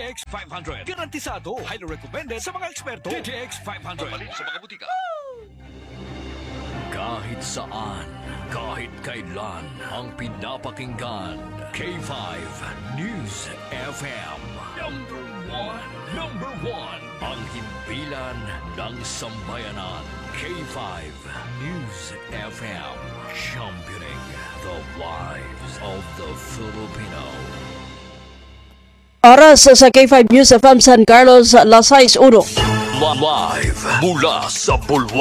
DTX 500. Garantisado. Highly recommended sa mga eksperto. DTX 500. Papalit sa mga butika. Kahit saan, kahit kailan, ang pinapakinggan. K5 News FM. Number one. Ang himpilan ng sambayanan. K5 News FM. Championing the lives of the Filipino. Oras sa K5 News FM San Carlos, alas 6:01. Live mula sa Bulwan.